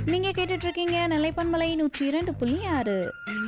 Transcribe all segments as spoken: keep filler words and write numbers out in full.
நீங்க கேட்டுட்டு இருக்கீங்க நிலைப்பன்மலை நூற்றி இரண்டு புள்ளி ஆறு.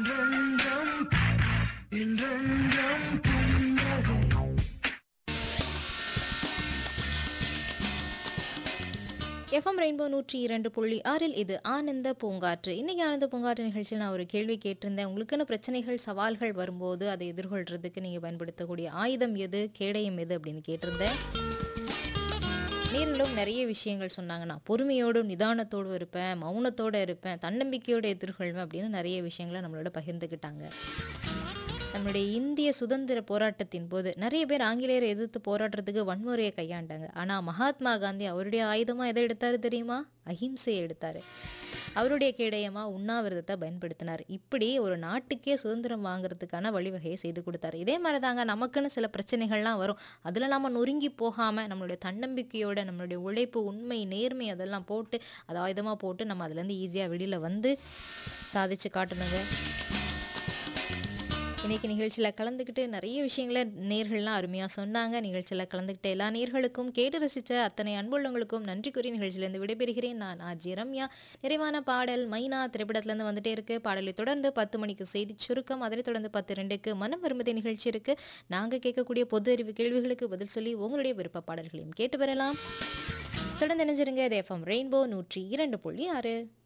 எஃப்எம் ரெயின்போ நூற்றி இரண்டு புள்ளி ஆறில் இது ஆனந்த பூங்காற்று. இன்னைக்கு ஆனந்த பூங்காற்று நிகழ்ச்சியில் நான் ஒரு கேள்வி கேட்டிருந்தேன். உங்களுக்கான பிரச்சனைகள் சவால்கள் வரும்போது அதை எதிர்கொள்றதுக்கு நீங்கள் பயன்படுத்தக்கூடிய ஆயுதம் எது, கேடயம் எது அப்படின்னு கேட்டிருந்தேன். நேர்களும் நிறைய விஷயங்கள் சொன்னாங்க. நான் பொறுமையோடும் நிதானத்தோடும் இருப்பேன், மௌனத்தோடு இருப்பேன், தன்னம்பிக்கையோடு எதிர்கொள்வேன் அப்படின்னு நிறைய விஷயங்களை நம்மளோட பகிர்ந்துக்கிட்டாங்க. நம்மளுடைய இந்திய சுதந்திர போராட்டத்தின் போது நிறைய பேர் ஆங்கிலேயரை எதிர்த்து போராடுறதுக்கு வன்முறையை கையாண்டாங்க. ஆனால் மகாத்மா காந்தி அவருடைய ஆயுதமாக எதை எடுத்தாரு தெரியுமா? அஹிம்சையை எடுத்தாரு. அவருடைய கேடயமா உண்ணாவிரதத்தை பயன்படுத்தினார். இப்படி ஒரு நாட்டுக்கே சுதந்திரம் வாங்குறதுக்கான வழிவகையை செய்து கொடுத்தாரு. இதே மாதிரி தாங்க நமக்குன்னு சில பிரச்சனைகள்லாம் வரும். அதில் நம்ம நொறுங்கி போகாமல் நம்மளுடைய தன்னம்பிக்கையோட நம்மளுடைய உழைப்பு, உண்மை, நேர்மை அதெல்லாம் போட்டு அதை ஆயுதமாக போட்டு நம்ம அதுலேருந்து ஈஸியாக வெளியில் வந்து சாதிச்சு காட்டணுங்க. இன்னைக்கு நிகழ்ச்சியில் கலந்துக்கிட்டு நிறைய விஷயங்களை நேர்கள்லாம் அருமையாக சொன்னாங்க. நிகழ்ச்சியில் கலந்துக்கிட்ட எல்லா நேர்களுக்கும், கேட்டு ரசித்த அத்தனை அன்புள்ளவங்களுக்கும் நன்றி கூறி நிகழ்ச்சியிலேருந்து விடைபெறுகிறேன். நான் ஆர்ஜி ரம்யா. நிறைவான பாடல் மைனா திரைப்படத்துலேருந்து வந்துட்டே இருக்கு. பாடலை தொடர்ந்து பத்து மணிக்கு செய்தி சுருக்கம், அதனை தொடர்ந்து பத்து ரெண்டுக்கு மனம் விரும்புதே நிகழ்ச்சி இருக்கு. நாங்கள் கேட்கக்கூடிய பொது அறிவு கேள்விகளுக்கு பதில் சொல்லி உங்களுடைய விருப்ப பாடல்களையும் கேட்டு பெறலாம். தொடர்ந்து இணைஞ்சிருங்க. இது எஃப்எம் ரெயின்போ நூற்றி இரண்டு புள்ளி ஆறு.